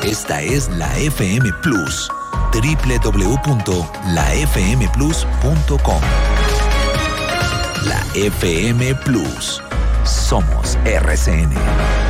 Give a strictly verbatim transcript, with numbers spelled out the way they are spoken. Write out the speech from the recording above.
Esta es la F M Plus, doble u doble u doble u punto la f m plus punto com. La F M Plus. Somos R C N.